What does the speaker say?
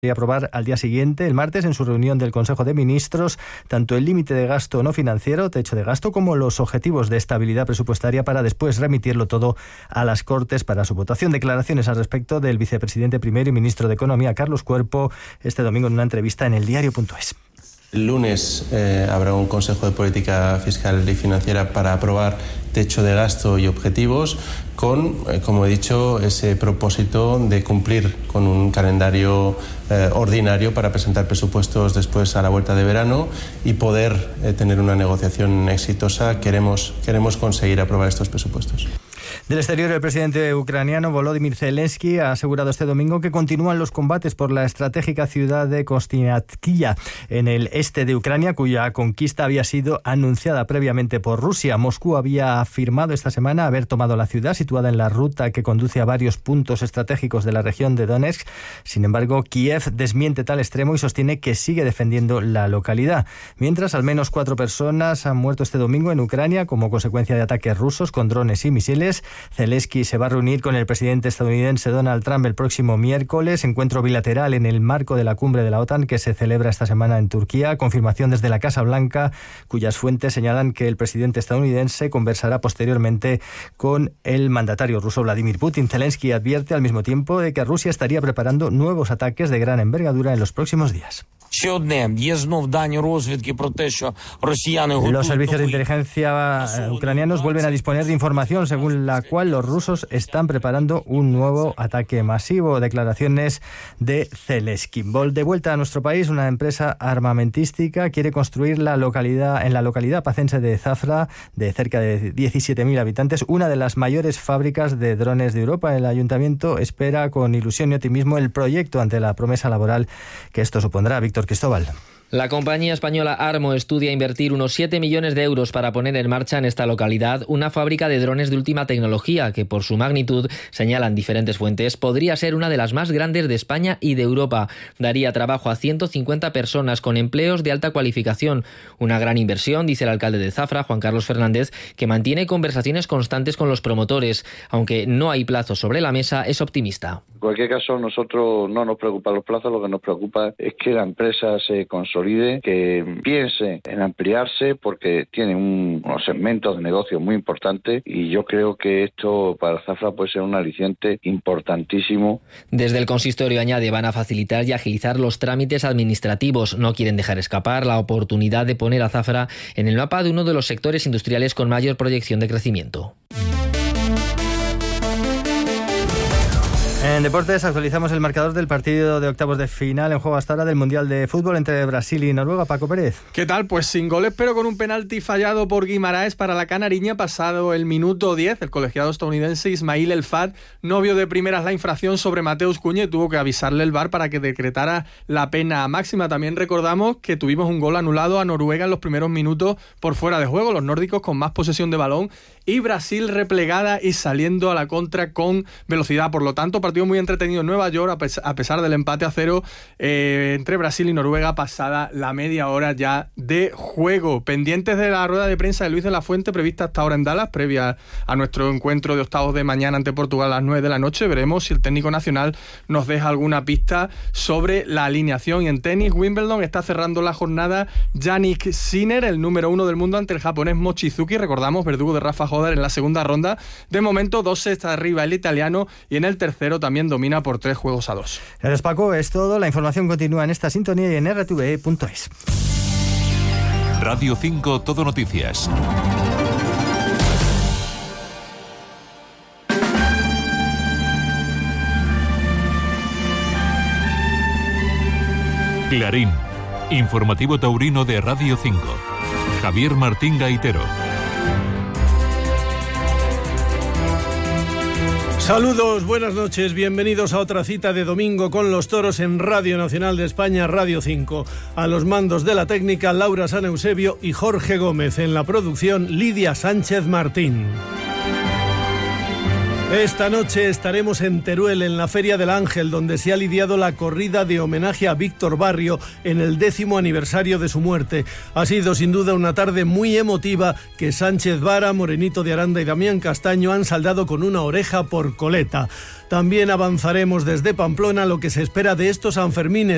y aprobar al día siguiente, el martes, en su reunión del Consejo de Ministros, tanto el límite de gasto no financiero, techo de gasto, como los objetivos de estabilidad presupuestaria, para después remitirlo todo a las Cortes para su votación. Declaraciones al respecto del vicepresidente primero y ministro de Economía, Carlos Cuerpo, este domingo en una entrevista en eldiario.es. El lunes habrá un Consejo de Política Fiscal y Financiera para aprobar techo de gasto y objetivos con, como he dicho, ese propósito de cumplir con un calendario ordinario para presentar presupuestos después a la vuelta de verano y poder tener una negociación exitosa. Queremos conseguir aprobar estos presupuestos. Del exterior, el presidente ucraniano Volodymyr Zelensky ha asegurado este domingo que continúan los combates por la estratégica ciudad de Kostyantynivka, en el este de Ucrania, cuya conquista había sido anunciada previamente por Rusia. Moscú había afirmado esta semana haber tomado la ciudad, situada en la ruta que conduce a varios puntos estratégicos de la región de Donetsk. Sin embargo, Kiev desmiente tal extremo y sostiene que sigue defendiendo la localidad. Mientras, al menos 4 personas han muerto este domingo en Ucrania como consecuencia de ataques rusos con drones y misiles. Zelensky se va a reunir con el presidente estadounidense Donald Trump el próximo miércoles, encuentro bilateral en el marco de la cumbre de la OTAN que se celebra esta semana en Turquía. Confirmación desde la Casa Blanca, cuyas fuentes señalan que el presidente estadounidense conversará posteriormente con el mandatario ruso Vladimir Putin. Zelensky advierte al mismo tiempo de que Rusia estaría preparando nuevos ataques de gran envergadura en los próximos días. Los servicios de inteligencia ucranianos vuelven a disponer de información según la cual los rusos están preparando un nuevo ataque masivo. Declaraciones de Zelensky. De vuelta a nuestro país, una empresa armamentística quiere construir en la localidad pacense de Zafra, de cerca de 17.000 habitantes, una de las mayores fábricas de drones de Europa. El ayuntamiento espera con ilusión y optimismo el proyecto ante la promesa laboral que esto supondrá. Víctor Cristóbal. La compañía española Armo estudia invertir unos 7 millones de euros para poner en marcha en esta localidad una fábrica de drones de última tecnología que, por su magnitud, señalan diferentes fuentes, podría ser una de las más grandes de España y de Europa. Daría trabajo a 150 personas con empleos de alta cualificación. Una gran inversión, dice el alcalde de Zafra, Juan Carlos Fernández, que mantiene conversaciones constantes con los promotores. Aunque no hay plazos sobre la mesa, es optimista. En cualquier caso, nosotros no nos preocupan los plazos, lo que nos preocupa es que la empresa se consolide, que piense en ampliarse, porque tiene unos segmentos de negocio muy importantes y yo creo que esto para Zafra puede ser un aliciente importantísimo. Desde el consistorio, añade, van a facilitar y agilizar los trámites administrativos. No quieren dejar escapar la oportunidad de poner a Zafra en el mapa de uno de los sectores industriales con mayor proyección de crecimiento. En deportes actualizamos el marcador del partido de octavos de final en juego hasta ahora del Mundial de Fútbol entre Brasil y Noruega. Paco Pérez. ¿Qué tal? Pues sin goles, pero con un penalti fallado por Guimaraes para la canariña pasado el minuto 10. El colegiado estadounidense Ismail El Fad no vio de primeras la infracción sobre Mateus Cunha y tuvo que avisarle el VAR para que decretara la pena máxima. También recordamos que tuvimos un gol anulado a Noruega en los primeros minutos por fuera de juego. Los nórdicos con más posesión de balón y Brasil replegada y saliendo a la contra con velocidad. Por lo tanto, partido muy entretenido en Nueva York a pesar del empate a 0 entre Brasil y Noruega pasada la media hora ya de juego. Pendientes de la rueda de prensa de Luis de la Fuente prevista hasta ahora en Dallas, previa a nuestro encuentro de octavos de mañana ante Portugal a las 9 de la noche. Veremos si el técnico nacional nos deja alguna pista sobre la alineación. Y en tenis, Wimbledon está cerrando la jornada Jannik Sinner, el número 1 del mundo, ante el japonés Mochizuki. Recordamos, verdugo de Rafa Hodar en la segunda ronda. De momento, 2 sets arriba el italiano y en el tercero también domina por 3-2. Gracias, Paco. Es todo. La información continúa en esta sintonía y en rtve.es. Radio 5 Todo Noticias. Clarín. Informativo taurino de Radio 5. Javier Martín Gaitero. Saludos, buenas noches, bienvenidos a otra cita de domingo con los toros en Radio Nacional de España, Radio 5. A los mandos de la técnica, Laura San Eusebio y Jorge Gómez. En la producción, Lidia Sánchez Martín. Esta noche estaremos en Teruel, en la Feria del Ángel, donde se ha lidiado la corrida de homenaje a Víctor Barrio en el 10º aniversario de su muerte. Ha sido sin duda una tarde muy emotiva que Sánchez Vara, Morenito de Aranda y Damián Castaño han saldado con una oreja por coleta. También avanzaremos desde Pamplona lo que se espera de estos Sanfermines.